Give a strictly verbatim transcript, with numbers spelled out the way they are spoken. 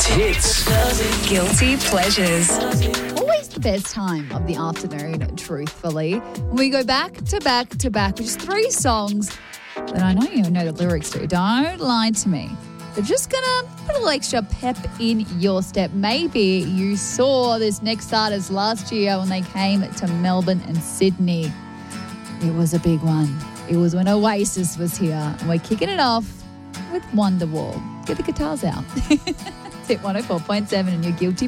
hits. Guilty pleasures. Always the best time of the afternoon, truthfully. When we go back to back to back with just three songs that I know you know the lyrics to. Don't lie to me. They're just going to put a little extra pep in your step. Maybe you saw this next artist last year when they came to Melbourne and Sydney. It was a big one. It was when Oasis was here. And we're kicking it off with Wonderwall. Get the guitars out. It's Hit one oh four point seven and your Guilty